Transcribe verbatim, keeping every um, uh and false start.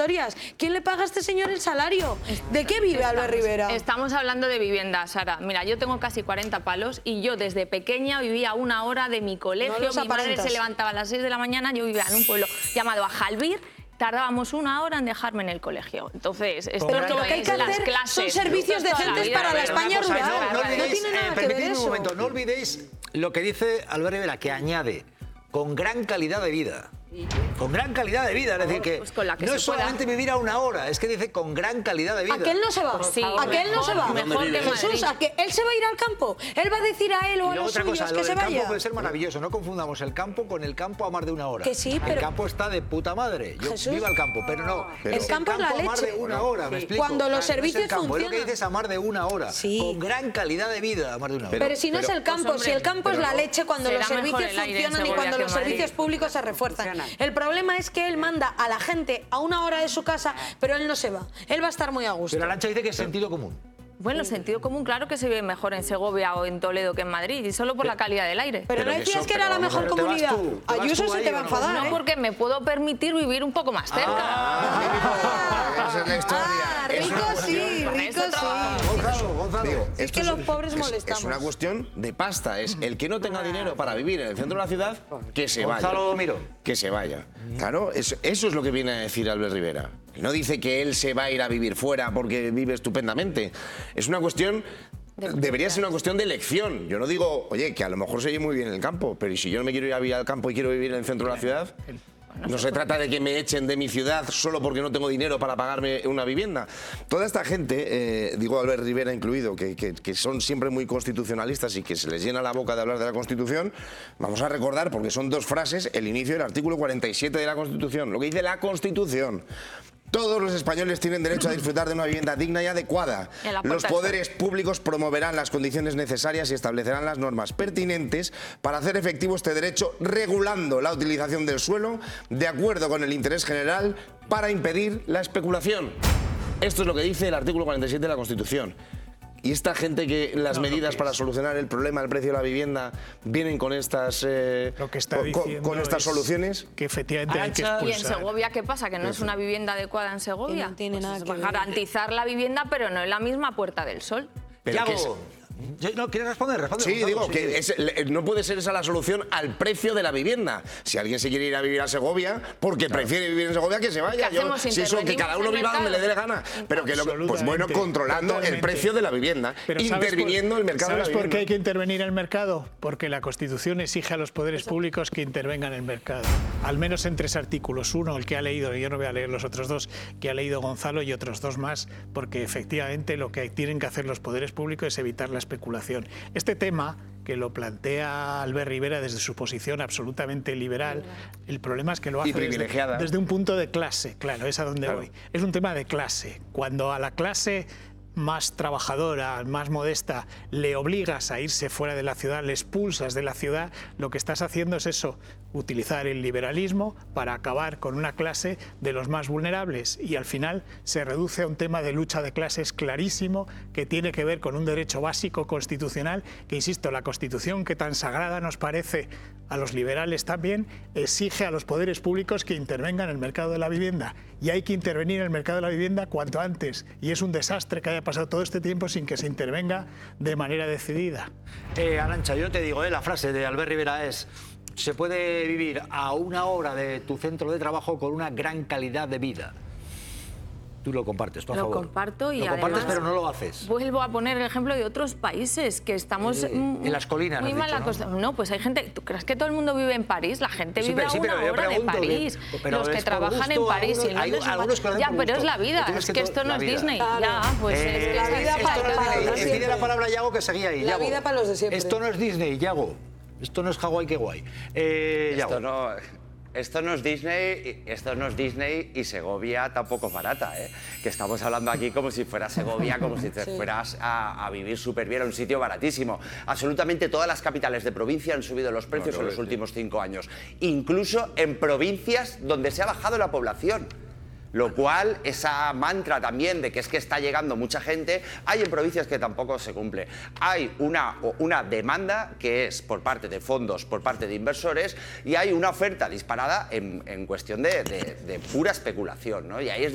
historias. ¿Quién le paga a este señor el salario? ¿De qué vive estamos, Albert Rivera? Estamos hablando de vivienda, Sara. Mira, yo tengo casi cuarenta palos y yo desde pequeña vivía a una hora de mi colegio. No los mi madre aparentas. se levantaba a las seis de la mañana, yo vivía en un pueblo llamado Ajalbir. Tardábamos una hora en dejarme en el colegio. Entonces, esto Pero es lo que hay que las hacer clases. son servicios Toda la decentes vida. para la España Cosa, rural. no, no, olvidéis, No tiene nada eh, que ver permitidme eso. un momento, no olvidéis lo que dice Albert Rivera, que añade con gran calidad de vida. Con gran calidad de vida, es decir, que, Pues con la que no se es solamente pueda. vivir a una hora, es que dice con gran calidad de vida. ¿A que él no se va? Pues sí, ¿A que él no se va? mejor que Jesús, Madrid. ¿a que él se va a ir al campo? ¿Él va a decir a él o Y a luego los otra suyos cosa, lo que se del campo vaya? puede ser maravilloso, no confundamos el campo con el campo a más de una hora. Que sí, pero- El campo está de puta madre, yo Jesús. viva el campo, pero no. El campo es la a más de leche. una hora, me explico. Cuando los No es el servicios campo, es lo que funcionan. dices a más de una hora, Sí. con gran calidad de vida a más de una hora. Pero, si no es el campo, pues, si el campo es hombre, la pero leche cuando será los mejor servicios el aire en funcionan y Segovia cuando que los en Madrid. servicios públicos se refuerzan. El problema es que él manda a la gente a una hora de su casa, pero él no se va. Él va a estar muy a gusto. Pero Arantxa dice que es sentido común. Bueno, sentido común, claro que se vive mejor en Segovia o en Toledo que en Madrid, y solo por la calidad del aire. Pero, Pero no que decías eso- que era pero la vamos mejor a ver, ¿te vas comunidad. tú? ¿Te vas Ayuso tú se ahí te o va a no? enfadar, No, ¿eh? porque me puedo permitir vivir un poco más cerca. Ah, esa es la historia. Ah, Es rico una sí, cuestión- rico sí. Gonzalo, Gonzalo. Digo, Es esto que los pobres es- molestamos. Es una cuestión de pasta. Es el que no tenga dinero para vivir en el centro de la ciudad, que se vaya. Gonzalo Miró. Que se vaya. Claro, eso, eso es lo que viene a decir Albert Rivera. No dice que él se va a ir a vivir fuera porque vive estupendamente. Es una cuestión... Debería ser una cuestión de elección. Yo no digo, oye, que a lo mejor se oye muy bien en el campo, pero ¿y si yo no me quiero ir a vivir al campo y quiero vivir en el centro de la ciudad? No se trata de que me echen de mi ciudad solo porque no tengo dinero para pagarme una vivienda. Toda esta gente, eh, digo Albert Rivera incluido, que, que, que son siempre muy constitucionalistas y que se les llena la boca de hablar de la Constitución, vamos a recordar, porque son dos frases, el inicio del artículo cuarenta y siete de la Constitución, lo que dice la Constitución. Todos los españoles tienen derecho a disfrutar de una vivienda digna y adecuada. En la Los puerta poderes públicos promoverán las condiciones necesarias y establecerán las normas pertinentes para hacer efectivo este derecho, regulando la utilización del suelo de acuerdo con el interés general para impedir la especulación. Esto es lo que dice el artículo cuarenta y siete de la Constitución. Y esta gente que las No, medidas lo que para es- solucionar el problema del precio de la vivienda vienen con estas, eh, Lo que está con- con- diciendo con estas es soluciones. que efectivamente hay que Arantxa, ¿Y en expulsar. Segovia qué pasa? ¿Que no es una vivienda adecuada en Segovia? Que no tiene nada es que ver. garantizar la vivienda, pero no en la misma Puerta del Sol. Pero que es- Yago, yo- no, ¿quieres responder? Responde, Sí, Gonzalo, digo sí. que es- le- no puede ser esa la solución al precio de la vivienda. Si alguien se quiere ir a vivir a Segovia porque prefiere vivir en Segovia, que se vaya. ¿Qué Yo- hacemos? si eso, que ¿Intervenimos cada uno en el viva donde le dé la mercado? gana. Pero que lo, pues bueno, Absolutamente, controlando el totalmente. precio de la vivienda, Pero ¿sabes interviniendo por- el mercado de la ¿Sabes vivienda. por qué hay que intervenir en el mercado? Porque la Constitución exige a los poderes públicos que intervengan en el mercado. Al menos en tres artículos. Uno, el que ha leído, y yo no voy a leer los otros dos, que ha leído Gonzalo, y otros dos más, porque efectivamente lo que tienen que hacer los poderes públicos es evitar la especulación. Este tema, que lo plantea Albert Rivera desde su posición absolutamente liberal, el problema es que lo Y hace desde, privilegiada. desde un punto de clase, claro, es a donde Claro. voy. Es un tema de clase. Cuando a la clase más trabajadora, más modesta, le obligas a irse fuera de la ciudad, le expulsas de la ciudad, lo que estás haciendo es eso, utilizar el liberalismo para acabar con una clase de los más vulnerables, y al final se reduce a un tema de lucha de clases clarísimo que tiene que ver con un derecho básico constitucional que, insisto, la Constitución, que tan sagrada nos parece a los liberales también, exige a los poderes públicos que intervengan en el mercado de la vivienda, y hay que intervenir en el mercado de la vivienda cuanto antes, y es un desastre que haya pasado todo este tiempo sin que se intervenga de manera decidida. Eh, Arantxa, yo te digo, eh, la frase de Albert Rivera es: se puede vivir a una hora de tu centro de trabajo con una gran calidad de vida. Tú lo compartes, tú a Lo favor. comparto y Lo compartes, además pero no lo haces. Vuelvo a poner el ejemplo de otros países que estamos Eh, mm, en las colinas, muy has mal dicho, ¿no? acostumbrados. ¿no? Pues hay gente. ¿Tú crees que todo el mundo vive en París? La gente Sí, vive pero- sí, a pero una yo hora de pregunto, París. que- pero Los que es por trabajan en gusto, París y en algunos- hay Londres son algunos que lo hacen ya, por pero es gusto. la vida. Tú tienes Es que que todo- esto no la es vida. Disney. Claro. Ya, pues Eh, es que la esa- vida esa para- es la para- vida. para Eh, siempre. Pide la palabra Yago, que seguía ahí. La Yago. vida para los de siempre. Esto no es Disney, Yago. Esto no es Hawái, qué guay. Eh, Yago. Esto no, esto no es Disney, esto no es Disney y Segovia tampoco es barata, ¿eh? Que estamos hablando aquí como si fuera Segovia, como si te fueras a, a vivir súper bien a un sitio baratísimo. Absolutamente todas las capitales de provincia han subido los precios No, no, en los sí. últimos cinco años, incluso en provincias donde se ha bajado la población. Lo cual, esa mantra también de que es que está llegando mucha gente, hay en provincias que tampoco se cumple. Hay una, una demanda que es por parte de fondos, por parte de inversores, y hay una oferta disparada en, en cuestión de, de, de pura especulación, ¿no? Y ahí es